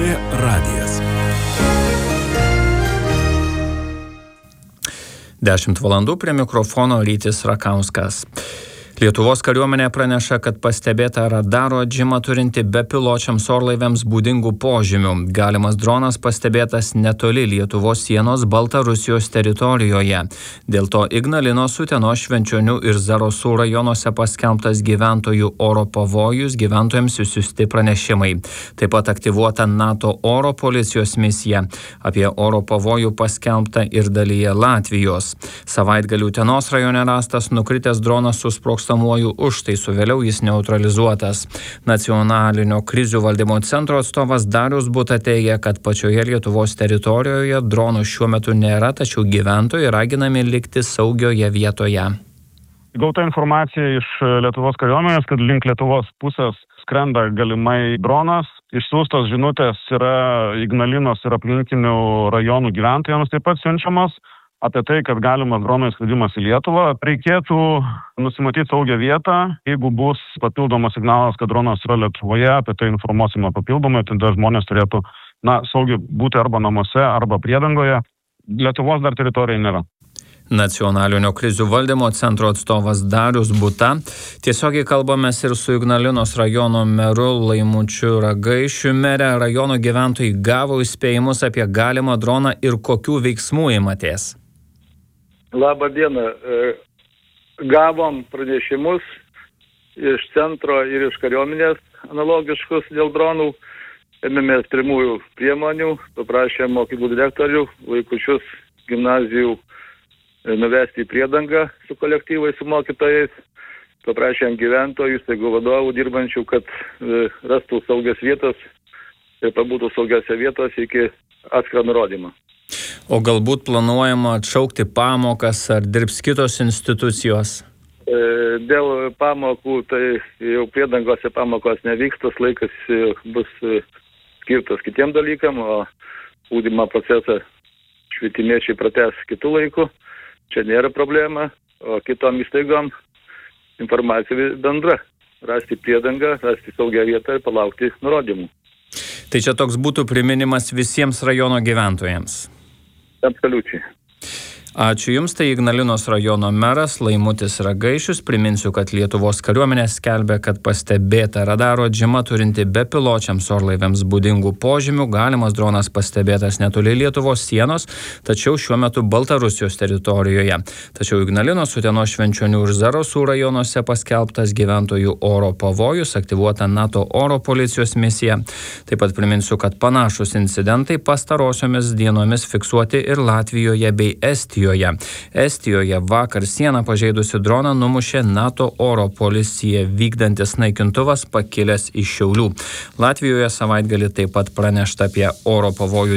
radijas. 10 valandų prie mikrofono Rytis Rakauskas. Lietuvos kariuomenė praneša, kad pastebėta radaro atžymą turinti bepiločiams orlaiviams būdingų požymių. Galimas dronas pastebėtas netoli Lietuvos sienos Baltarusijos teritorijoje. Dėl to Ignalinos, Utenos, Švenčionių ir Zarasų rajonuose paskelbtas gyventojų oro pavojus, gyventojams išsiųsti pranešimai. Taip pat aktyvuota NATO oro policijos misija. Apie oro pavojų paskelbta ir dalyje Latvijos. Savaitgalį Utenos rajone rastas nukritęs dronas su sprogstamuoju užtaisu, vėliau jis neutralizuotas. Nacionalinio krizių valdymo centro atstovas Darius Buta teigia, kad pačioje Lietuvos teritorijoje dronų šiuo metu nėra, tačiau gyventojai raginami likti saugioje vietoje. Gauta informacija iš Lietuvos kariuomenės, kad link Lietuvos pusės skrenda galimai dronas. Išsiųstos žinutės yra Ignalinos ir aplinkinių rajonų gyventojams taip pat siunčiamos apie tai, kad galimas drono įskridimas į Lietuvą. Reikėtų nusimatyti saugią vietą. Jeigu bus papildomas signalas, kad dronas yra Lietuvoje, apie tai informuosime papildomai, tada žmonės turėtų saugiai būti arba namuose, arba priedangoje. Lietuvos dar teritorijoje nėra. Nacionalinio krizių valdymo centro atstovas Darius Buta. Tiesiogiai kalbamės ir su Ignalinos rajono meru Laimučiu Ragaišiu. Mere, rajono gyventojai gavo įspėjimus apie galimą droną ir kokių veiksmų imatės? Labą dieną. Gavom pranešimus iš centro ir iš kariuomenės analogiškus dėl dronų. Ėmėmės pirmųjų priemonių, paprašėm mokyklų direktorių, vaikučius gimnazijų nuvesti į priedangą su kolektyvais, su mokytojais. Paprašėm gyventojų, įstaigų vadovų dirbančių, kad rastų saugias vietas ir pabūtų saugiose vietose iki atskiro nurodymo. O galbūt planuojama atšaukti pamokas ar dirbs kitos institucijos? Dėl pamokų, tai jau priedangose pamokos nevyks, tas laikas bus skirtas kitiem dalykam, o ugdymo procesą švietimiečiai pratęs kitų laikų. Čia nėra problema, o kitom įstaigom informacija bendra. Rasti priedangą, rasti saugią vietą ir palaukti nurodymų. Tai čia toks būtų priminimas visiems rajono gyventojams? Absoliučiai. Ačiū Jums, tai Ignalinos rajono meras Laimutis Ragaišius. Priminsiu, kad Lietuvos kariuomenė skelbia, kad pastebėta radaro atžyma turinti bepiločiams orlaiviams būdingų požymių. Galimas dronas pastebėtas netoli Lietuvos sienos, tačiau šiuo metu Baltarusijos teritorijoje. Tačiau Ignalinos, Utenos, Švenčionių ir Zarasų rajonuose paskelbtas gyventojų oro pavojus, aktyvuota NATO oro policijos misija. Taip pat priminsiu, kad panašus incidentai pastarosiomis dienomis fiksuoti ir Latvijoje bei Estijoje vakar sieną pažeidusi droną numušė NATO oro policija vykdantis naikintuvas pakilęs iš Šiaulių. Latvijoje savaitgalį taip pat pranešta apie oro pavojų